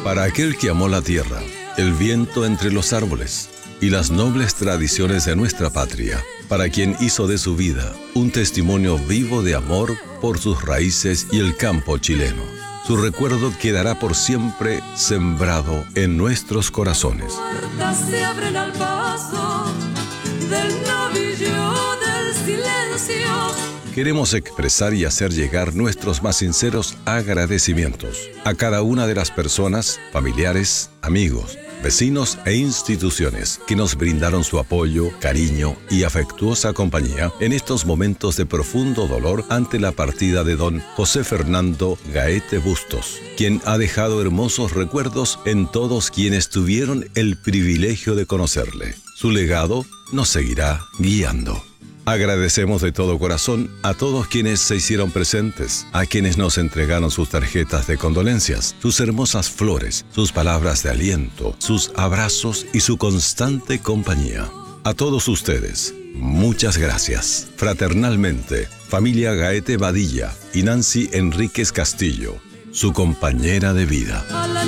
Para aquel que amó la tierra, el viento entre los árboles y las nobles tradiciones de nuestra patria, para quien hizo de su vida un testimonio vivo de amor por sus raíces y el campo chileno. Su recuerdo quedará por siempre sembrado en nuestros corazones. Puertas se abren al paso del novillo del silencio. Queremos expresar y hacer llegar nuestros más sinceros agradecimientos a cada una de las personas, familiares, amigos, vecinos e instituciones que nos brindaron su apoyo, cariño y afectuosa compañía en estos momentos de profundo dolor ante la partida de don José Fernando Gaete Bustos, quien ha dejado hermosos recuerdos en todos quienes tuvieron el privilegio de conocerle. Su legado nos seguirá guiando. Agradecemos de todo corazón a todos quienes se hicieron presentes, a quienes nos entregaron sus tarjetas de condolencias, sus hermosas flores, sus palabras de aliento, sus abrazos y su constante compañía. A todos ustedes, muchas gracias. Fraternalmente, familia Gaete Badilla y Nancy Enríquez Castillo, su compañera de vida.